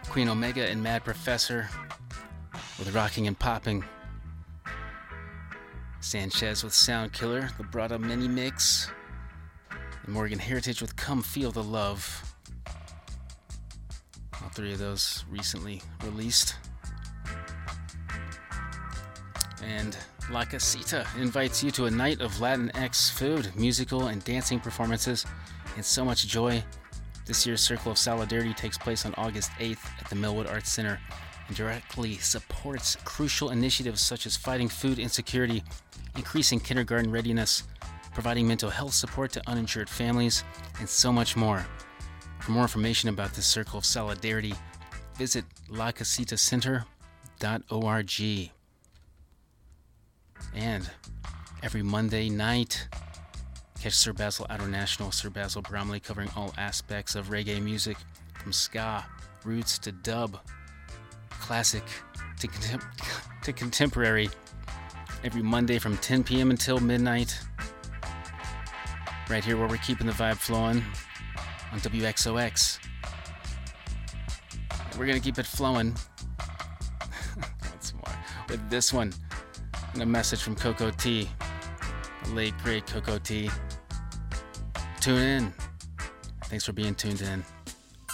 Queen Omega and Mad Professor with Rocking and Popping. Sanchez with Sound Killer, the Brada Mini Mix, and Morgan Heritage with Come Feel the Love. All three of those recently released. And La Casita invites you to a night of Latinx food, musical and dancing performances, and so much joy. This year's Circle of Solidarity takes place on August 8th at the Millwood Arts Center and directly supports crucial initiatives such as fighting food insecurity, increasing kindergarten readiness, providing mental health support to uninsured families, and so much more. For more information about this Circle of Solidarity, visit lacasitacenter.org. And every Monday night, catch Sir Basil Outernational, Sir Basil Bromley, covering all aspects of reggae music, from ska, roots to dub, classic to contemporary, every Monday from 10 p.m. until midnight, right here where we're keeping the vibe flowing on WXOX. We're going to keep it flowing once more with this one and a message from Coco T, the late great Coco T. Tune in. Thanks for being tuned in.